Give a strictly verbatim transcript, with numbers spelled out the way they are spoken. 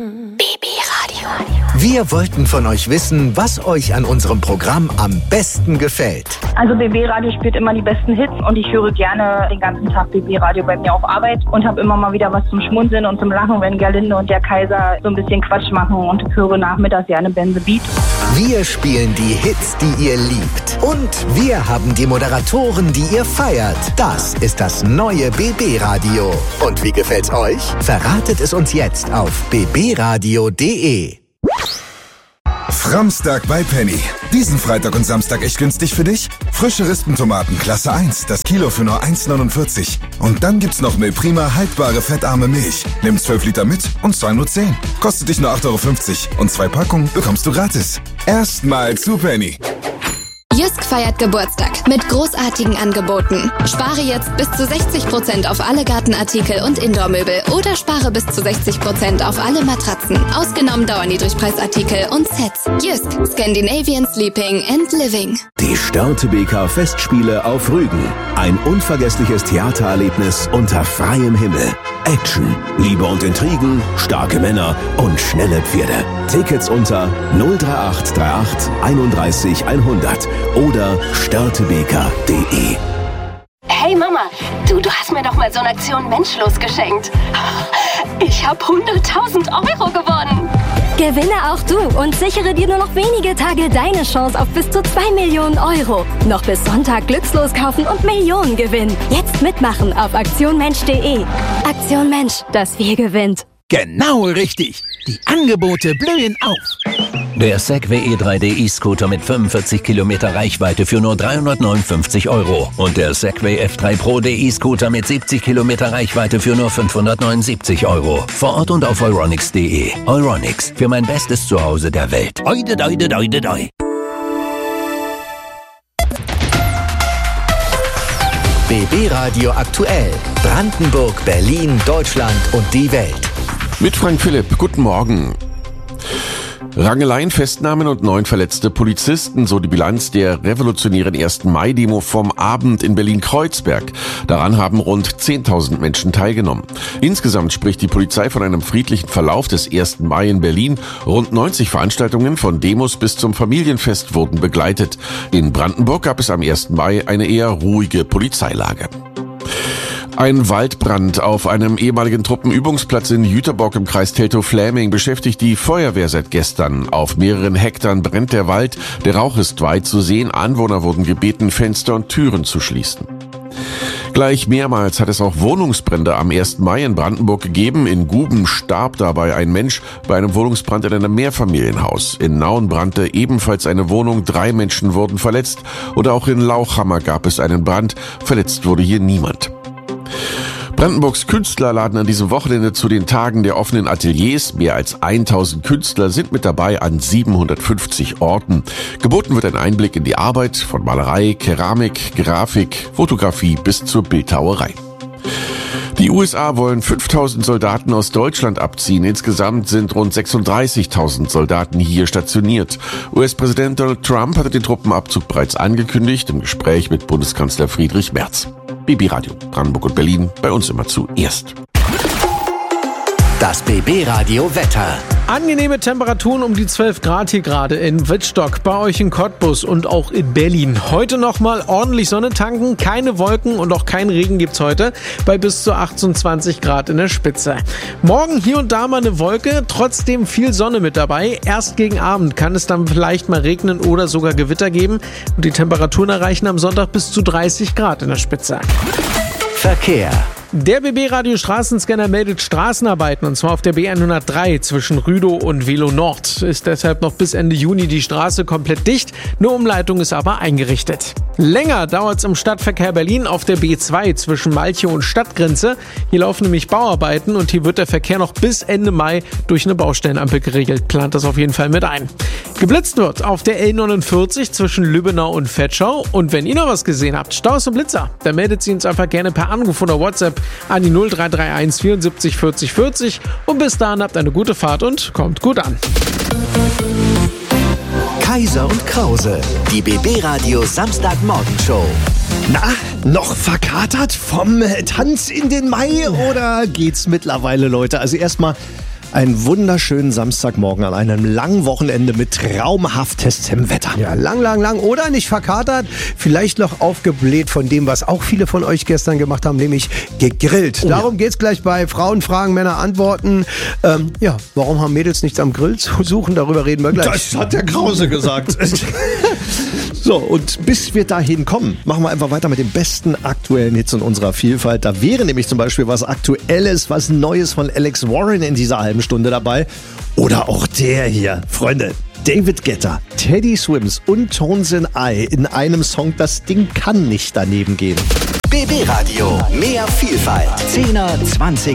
B B-Radio. Wir wollten von euch wissen, was euch an unserem Programm am besten gefällt. Also B B-Radio spielt immer die besten Hits und ich höre gerne den ganzen Tag B B-Radio bei mir auf Arbeit und habe immer mal wieder was zum Schmunzeln und zum Lachen, wenn Gerlinde und der Kaiser so ein bisschen Quatsch machen, und ich höre nachmittags gerne Benze Beat. Wir spielen die Hits, die ihr liebt. Und wir haben die Moderatoren, die ihr feiert. Das ist das neue B B-Radio. Und wie gefällt's euch? Verratet es uns jetzt auf b b radio punkt d e. Framstag bei Penny. Diesen Freitag und Samstag echt günstig für dich? Frische Rispentomaten Klasse eins, das Kilo für nur eins neunundvierzig. Und dann gibt's noch Milprima haltbare fettarme Milch. Nimm zwölf Liter mit und zahl nur zehn. Kostet dich nur acht Euro fünfzig und zwei Packungen bekommst du gratis. Erstmal zu Penny. Jysk feiert Geburtstag mit großartigen Angeboten. Spare jetzt bis zu sechzig Prozent auf alle Gartenartikel und Indoormöbel oder spare bis zu sechzig Prozent auf alle Matratzen, ausgenommen Dauerniedrigpreisartikel und Sets. Jysk, Scandinavian Sleeping and Living. Die Störtebeker Festspiele auf Rügen. Ein unvergessliches Theatererlebnis unter freiem Himmel. Action, Liebe und Intrigen, starke Männer und schnelle Pferde. Tickets unter null drei acht drei acht einunddreißig hundert oder störtebeker punkt de. Hey Mama, du, du hast mir doch mal so eine Aktion Menschlos geschenkt. Ich habe hunderttausend Euro gewonnen. Gewinne auch du und sichere dir nur noch wenige Tage deine Chance auf bis zu zwei Millionen Euro. Noch bis Sonntag glückslos kaufen und Millionen gewinnen. Jetzt mitmachen auf aktion mensch punkt de. Aktion Mensch, das Wir gewinnt. Genau richtig. Die Angebote blühen auf. Der Segway E drei D E-Scooter mit fünfundvierzig Kilometer Reichweite für nur dreihundertneunundfünfzig Euro. Und der Segway F drei Pro D E-Scooter mit siebzig Kilometer Reichweite für nur fünfhundertneunundsiebzig Euro. Vor Ort und auf euronics punkt de. Euronics, für mein bestes Zuhause der Welt. Oide, doide, doide, doi. B B-Radio aktuell. Brandenburg, Berlin, Deutschland und die Welt. Mit Frank Philipp, guten Morgen. Rangeleien, Festnahmen und neun verletzte Polizisten, so die Bilanz der revolutionären ersten Mai-Demo vom Abend in Berlin-Kreuzberg. Daran haben rund zehntausend Menschen teilgenommen. Insgesamt spricht die Polizei von einem friedlichen Verlauf des ersten Mai in Berlin. Rund neunzig Veranstaltungen von Demos bis zum Familienfest wurden begleitet. In Brandenburg gab es am ersten Mai eine eher ruhige Polizeilage. Ein Waldbrand auf einem ehemaligen Truppenübungsplatz in Jüterbock im Kreis Teltow-Fläming beschäftigt die Feuerwehr seit gestern. Auf mehreren Hektaren brennt der Wald. Der Rauch ist weit zu sehen. Anwohner wurden gebeten, Fenster und Türen zu schließen. Gleich mehrmals hat es auch Wohnungsbrände am ersten Mai in Brandenburg gegeben. In Guben starb dabei ein Mensch bei einem Wohnungsbrand in einem Mehrfamilienhaus. In Nauen brannte ebenfalls eine Wohnung. Drei Menschen wurden verletzt. Und auch in Lauchhammer gab es einen Brand. Verletzt wurde hier niemand. Brandenburgs Künstler laden an diesem Wochenende zu den Tagen der offenen Ateliers. Mehr als tausend Künstler sind mit dabei an siebenhundertfünfzig Orten. Geboten wird ein Einblick in die Arbeit von Malerei, Keramik, Grafik, Fotografie bis zur Bildhauerei. Die U S A wollen fünftausend Soldaten aus Deutschland abziehen. Insgesamt sind rund sechsunddreißigtausend Soldaten hier stationiert. U S-Präsident Donald Trump hatte den Truppenabzug bereits angekündigt im Gespräch mit Bundeskanzler Friedrich Merz. B B-Radio, Brandenburg und Berlin, bei uns immer zuerst. Das B B-Radio Wetter. Angenehme Temperaturen um die zwölf Grad hier gerade in Wittstock, bei euch in Cottbus und auch in Berlin. Heute nochmal ordentlich Sonne tanken, keine Wolken und auch kein Regen gibt's heute, bei bis zu achtundzwanzig Grad in der Spitze. Morgen hier und da mal eine Wolke, trotzdem viel Sonne mit dabei. Erst gegen Abend kann es dann vielleicht mal regnen oder sogar Gewitter geben. Und die Temperaturen erreichen am Sonntag bis zu dreißig Grad in der Spitze. Verkehr. Der B B-Radio Straßenscanner meldet Straßenarbeiten, und zwar auf der B hundertdrei zwischen Rüdow und Velo Nord. Ist deshalb noch bis Ende Juni die Straße komplett dicht. Eine Umleitung ist aber eingerichtet. Länger dauert's im Stadtverkehr Berlin auf der B zwei zwischen Malchow und Stadtgrenze. Hier laufen nämlich Bauarbeiten und hier wird der Verkehr noch bis Ende Mai durch eine Baustellenampel geregelt. Plant das auf jeden Fall mit ein. Geblitzt wird auf der L neunundvierzig zwischen Lübbenau und Vetschau. Und wenn ihr noch was gesehen habt, Staus und Blitzer, dann meldet sie uns einfach gerne per Anruf oder WhatsApp an die null drei drei eins vierundsiebzig vierzig vierzig. Und bis dahin habt eine gute Fahrt und kommt gut an. Kaiser und Krause, die B B-Radio Samstagmorgenshow. Na, noch verkatert vom Tanz in den Mai oder geht's mittlerweile, Leute? Also erstmal einen wunderschönen Samstagmorgen an einem langen Wochenende mit traumhaftestem Wetter. Ja, lang, lang, lang oder nicht verkatert, vielleicht noch aufgebläht von dem, was auch viele von euch gestern gemacht haben, nämlich gegrillt. Oh, Darum ja. geht's gleich bei Frauen fragen, Männer antworten. Ähm, ja, warum haben Mädels nichts am Grill zu suchen? Darüber reden wir gleich. Das hat der Krause gesagt. So, und bis wir dahin kommen, machen wir einfach weiter mit den besten aktuellen Hits in unserer Vielfalt. Da wäre nämlich zum Beispiel was Aktuelles, was Neues von Alex Warren in dieser halben Stunde dabei. Oder auch der hier. Freunde, David Guetta, Teddy Swims und Tones and I in einem Song. Das Ding kann nicht daneben gehen. B B Radio, mehr Vielfalt. zehner, zwanziger